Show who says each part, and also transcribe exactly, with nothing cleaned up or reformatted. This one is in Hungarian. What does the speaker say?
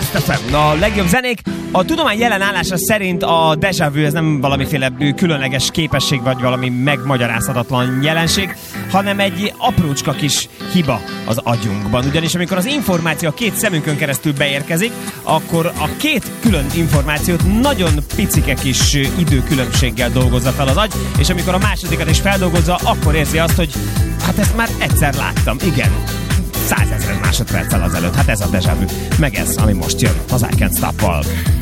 Speaker 1: Blast ef em. A legjobb zenék. A tudomány jelen állása szerint a déjà vu ez nem valamiféle különleges képesség, vagy valami megmagyarázhatatlan jelenség, hanem egy aprócska kis hiba az agyunkban. Ugyanis amikor az információ a két szemünkön keresztül beérkezik, akkor a két külön információt nagyon picike kis időkülönbséggel dolgozza fel az agy, és amikor a másodikat is feldolgozza, akkor érzi azt, hogy hát ezt már egyszer láttam, igen. Százezer másodperccel azelőtt. Hát ez a déjà vu. Meg ez, ami most jön az I Can't Stop-val.